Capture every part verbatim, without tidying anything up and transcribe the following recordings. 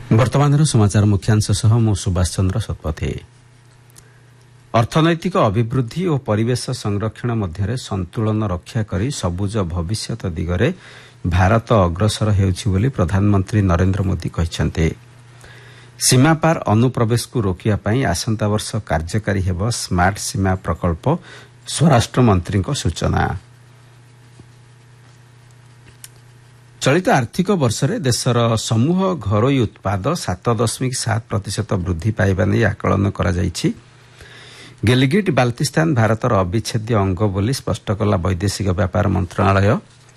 वर्तमान समाचार मुख्यांश सह मु सुभाष चंद्र शतपथी। अर्थनैतिक अभिवृद्धि और परिवेश संरक्षण मध्य संतुलन रक्षा करी सबुज भविष्यत दिगरे भारत अग्रसर हेउछि बोली प्रधानमंत्री नरेंद्र मोदी कहिसंते। सीमापार अनुप्रवेश को रोकिया पई आसंता वर्ष कार्यकारी हेब स्मार्ट सीमा प्रकल्प स्वराष्ट्र मंत्री सूचना। चलित आर्थिक वर्ष में देशर समूह घरोई उत्पाद सात दशमिक सात प्रतिशत वृद्धि पाइबा नहीं आकलन करा जाइछि। गिलगिट बाल्तिस्तान भारतर अविच्छेद्य अंग बोली स्पष्ट कला वैदेशिक व्यापार मंत्रणालय।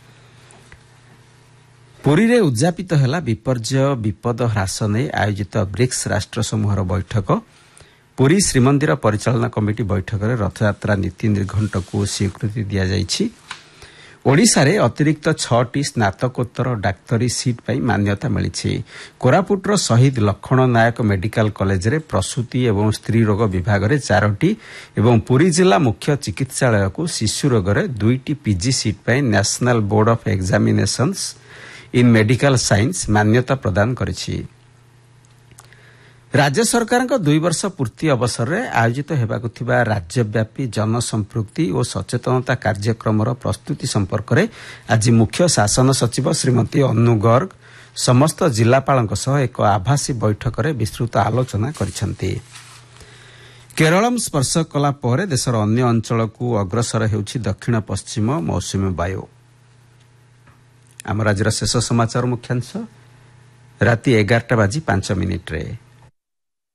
पुरी रे उद्यापित हैला विपर्यय विपद ह्रास नहीं आयोजित ब्रिक्स राष्ट्र समूहर बैठक। पुरी श्रीमंदिर परिचालना कमिटी बैठक में रथयात्रा नीति निर्घंट को स्वीकृति दिया जाइछि। ओडिशा रे अतिरिक्त छटी स्नातकोत्तर डाक्तरी सीट पर मान्यता मिली। कोरापुटर शहीद लक्षण नायक मेडिकल कॉलेज रे प्रसूति एवं स्त्री रोग विभाग रे चारोटी एवं पुरी जिला मुख्य चिकित्सालय को शिशु रोग रे दुईटी पीजी सीट पर national board of examinations in medical science मान्यता प्रदान करिछि। राज्य सरकार दुई वर्ष पूर्ति अवसर में आयोजित हेबाकु थिबा राज्यव्यापी जनसंपृक्ति और सचेतनता कार्यक्रम प्रस्तुति संपर्क में आज मुख्य शासन सचिव श्रीमती अनु गर्ग समस्त जिलापालक सह एक आभासी बैठक में विस्तृत आलोचना करिसेंती। केरलम स्पर्श कला पर देशर अन्य अंचल को अग्रसर हेउछि दक्षिण पश्चिम मौसुमी वायु। आम राज्यर शेष समाचार मुख्यांश राति एगारटा बाजी पांच मिनिट रे।